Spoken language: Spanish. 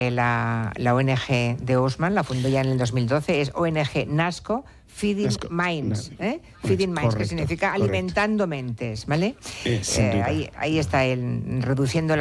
La ONG de Ousmane, la fundó ya en el 2012, es ONG NASCO, Feeding Minds, Feeding Minds, correcto, que significa alimentando mentes, ¿vale? Sin duda. Ahí está reduciendo